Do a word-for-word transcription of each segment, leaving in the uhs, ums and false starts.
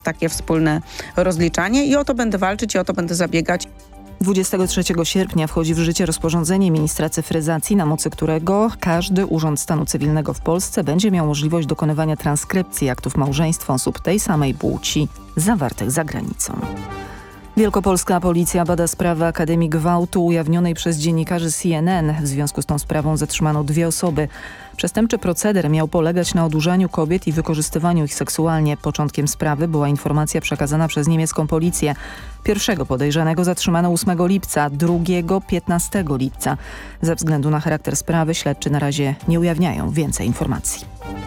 takie wspólne rozliczanie i o to będę walczyć i o to będę zabiegać. dwudziestego trzeciego sierpnia wchodzi w życie rozporządzenie ministra cyfryzacji, na mocy którego każdy urząd stanu cywilnego w Polsce będzie miał możliwość dokonywania transkrypcji aktów małżeństwa osób tej samej płci zawartych za granicą. Wielkopolska policja bada sprawę Akademii Gwałtu ujawnionej przez dziennikarzy C N N. W związku z tą sprawą zatrzymano dwie osoby. Przestępczy proceder miał polegać na odurzaniu kobiet i wykorzystywaniu ich seksualnie. Początkiem sprawy była informacja przekazana przez niemiecką policję. Pierwszego podejrzanego zatrzymano ósmego lipca, drugiego piętnastego lipca. Ze względu na charakter sprawy śledczy na razie nie ujawniają więcej informacji.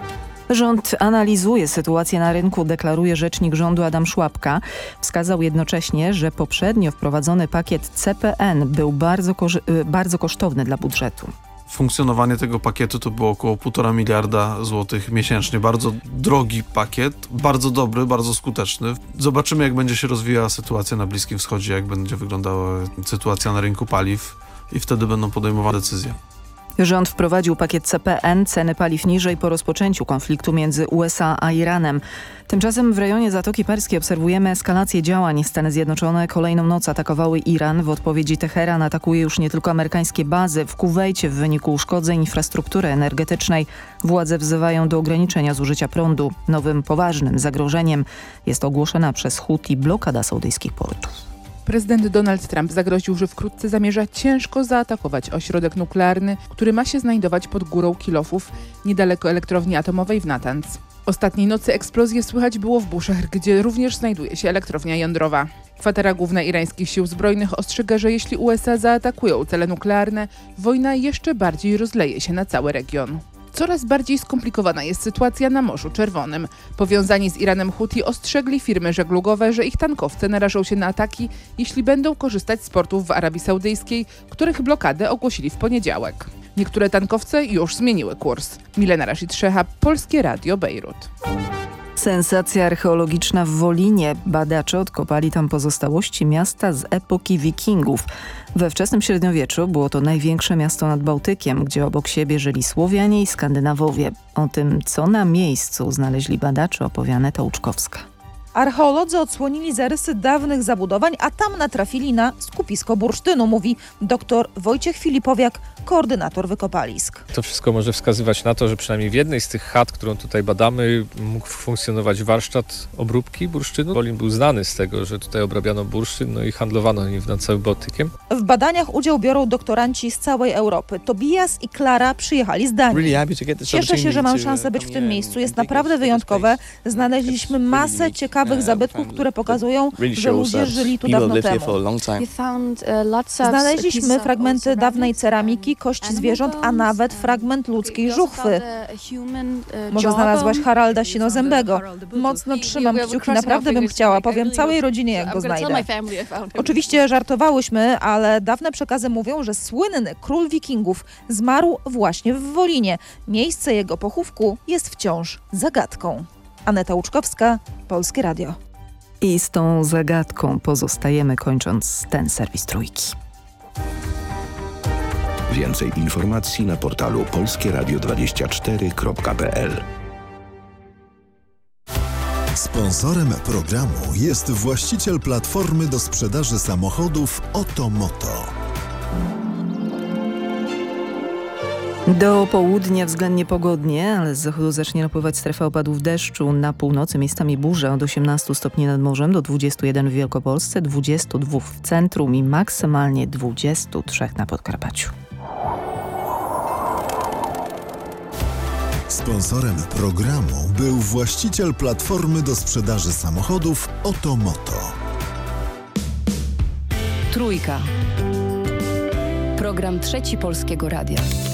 Rząd analizuje sytuację na rynku, deklaruje rzecznik rządu Adam Szłapka. Wskazał jednocześnie, że poprzednio wprowadzony pakiet C P N był bardzo, bardzo kosztowny dla budżetu. Funkcjonowanie tego pakietu to było około półtora miliarda złotych miesięcznie. Bardzo drogi pakiet, bardzo dobry, bardzo skuteczny. Zobaczymy, jak będzie się rozwijała sytuacja na Bliskim Wschodzie, jak będzie wyglądała sytuacja na rynku paliw i wtedy będą podejmowane decyzje. Rząd wprowadził pakiet C P N, ceny paliw niżej po rozpoczęciu konfliktu między U S A a Iranem. Tymczasem w rejonie Zatoki Perskiej obserwujemy eskalację działań. Stany Zjednoczone kolejną noc atakowały Iran. W odpowiedzi Teheran atakuje już nie tylko amerykańskie bazy. W Kuwejcie w wyniku uszkodzeń infrastruktury energetycznej władze wzywają do ograniczenia zużycia prądu. Nowym poważnym zagrożeniem jest ogłoszona przez Huti blokada saudyjskich portów. Prezydent Donald Trump zagroził, że wkrótce zamierza ciężko zaatakować ośrodek nuklearny, który ma się znajdować pod górą Kilofów, niedaleko elektrowni atomowej w Natanz. Ostatniej nocy eksplozje słychać było w Bushehr, gdzie również znajduje się elektrownia jądrowa. Kwatera Główna irańskich sił zbrojnych ostrzega, że jeśli U S A zaatakują cele nuklearne, wojna jeszcze bardziej rozleje się na cały region. Coraz bardziej skomplikowana jest sytuacja na Morzu Czerwonym. Powiązani z Iranem Huti ostrzegli firmy żeglugowe, że ich tankowce narażą się na ataki, jeśli będą korzystać z portów w Arabii Saudyjskiej, których blokadę ogłosili w poniedziałek. Niektóre tankowce już zmieniły kurs. Milena Rashid-Szecha, Polskie Radio, Bejrut. Sensacja archeologiczna w Wolinie. Badacze odkopali tam pozostałości miasta z epoki Wikingów. We wczesnym średniowieczu było to największe miasto nad Bałtykiem, gdzie obok siebie żyli Słowianie i Skandynawowie. O tym, co na miejscu znaleźli badacze, opowie Aneta Łuczkowska. Archeolodzy odsłonili zarysy dawnych zabudowań, a tam natrafili na skupisko bursztynu, mówi dr Wojciech Filipowiak, koordynator wykopalisk. To wszystko może wskazywać na to, że przynajmniej w jednej z tych chat, którą tutaj badamy, mógł funkcjonować warsztat obróbki bursztynu. Wolin był znany z tego, że tutaj obrabiano bursztyn, no i handlowano nim nad całym Bałtykiem. W badaniach udział biorą doktoranci z całej Europy. Tobias i Klara przyjechali z Danii. Cieszę się, że mam szansę być w tym miejscu. Jest naprawdę wyjątkowe. Znaleźliśmy masę ciekawych zabytków, które pokazują, że ludzie żyli tu dawno temu. Znaleźliśmy fragmenty dawnej ceramiki, kości zwierząt, a nawet fragment ludzkiej żuchwy. Może znalazłaś Haralda Sinozębego. Mocno trzymam kciuki, naprawdę bym chciała. Powiem całej rodzinie, jak go znajdę. Oczywiście żartowałyśmy, ale dawne przekazy mówią, że słynny król wikingów zmarł właśnie w Wolinie. Miejsce jego pochówku jest wciąż zagadką. Aneta Łuczkowska, Polskie Radio. I z tą zagadką pozostajemy, kończąc ten serwis Trójki. Więcej informacji na portalu polskie radio dwadzieścia cztery kropka p l. Sponsorem programu jest właściciel platformy do sprzedaży samochodów Otomoto. Do południa względnie pogodnie, ale z zachodu zacznie napływać strefa opadów deszczu. Na północy miejscami burze od osiemnastu stopni nad morzem do dwudziestu jeden w Wielkopolsce, dwudziestu dwóch w centrum i maksymalnie dwudziestu trzech na Podkarpaciu. Sponsorem programu był właściciel platformy do sprzedaży samochodów Otomoto. Trójka. Program Trzeci Polskiego Radia.